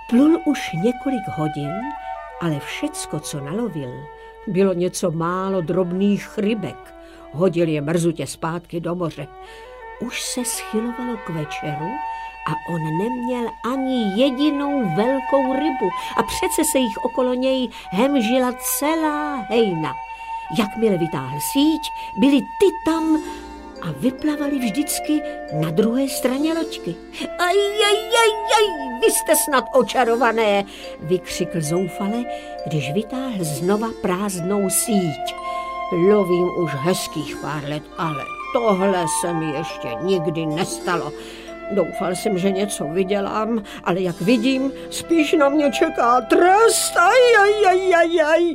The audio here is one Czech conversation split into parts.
Plul už několik hodin, ale všecko, co nalovil, bylo něco málo drobných rybek. Hodil je mrzutě zpátky do moře. Už se schylovalo k večeru a on neměl ani jedinou velkou rybu a přece se jich okolo něj hemžila celá hejna. Jakmile vytáhl síť, byly ty tam a vyplavali vždycky na druhé straně loďky. Aj, vy jste snad očarované, vykřikl zoufale, když vytáhl znova prázdnou síť. Lovím už hezkých pár let, ale tohle se mi ještě nikdy nestalo. Doufal jsem, že něco vydělám, ale jak vidím, spíš na mě čeká trest. Aj.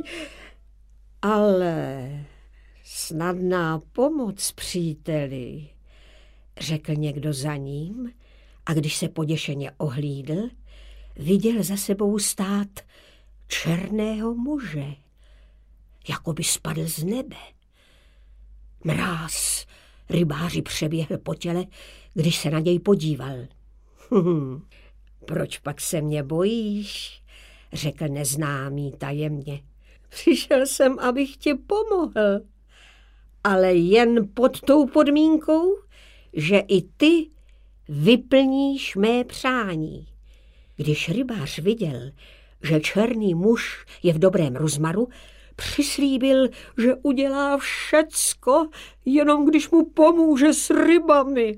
Ale snadná pomoc, příteli, řekl někdo za ním a když se poděšeně ohlídl, viděl za sebou stát černého muže, jako by spadl z nebe. Mráz rybáři přeběhl po těle, když se na něj podíval. Proč pak se mě bojíš, řekl neznámý tajemně. Přišel jsem, abych ti pomohl, ale jen pod tou podmínkou, že i ty vyplníš mé přání. Když rybář viděl, že černý muž je v dobrém rozmaru, přislíbil, že udělá všecko, jenom když mu pomůže s rybami.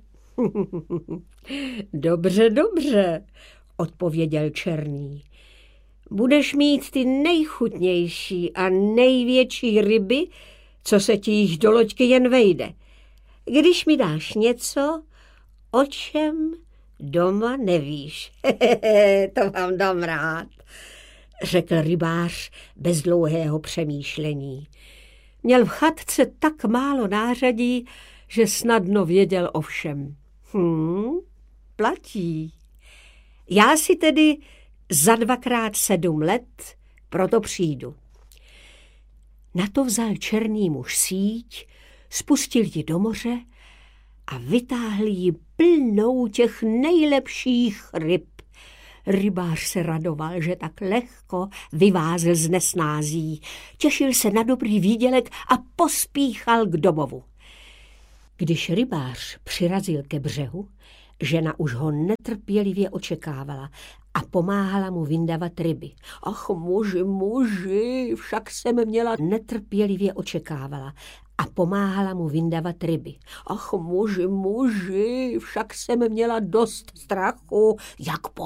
Dobře, odpověděl černý. Budeš mít ty nejchutnější a největší ryby, co se ti jich do loďky jen vejde. Když mi dáš něco, o čem doma nevíš. To vám dám rád, řekl rybář bez dlouhého přemýšlení. Měl v chatce tak málo nářadí, že snadno věděl o všem. Platí. Já si tedy za 2x7 let proto přijdu. Na to vzal černý muž síť, spustil ji do moře a vytáhl ji plnou těch nejlepších ryb. Rybář se radoval, že tak lehko vyvázl z nesnází. Těšil se na dobrý výdělek a pospíchal k domovu. Když rybář přirazil ke břehu, žena už ho netrpělivě očekávala a pomáhala mu vyndavat ryby. Ach, muži, však jsem měla netrpělivě očekávala a pomáhala mu vyndavat ryby. Ach, muži, však jsem měla dost strachu, jak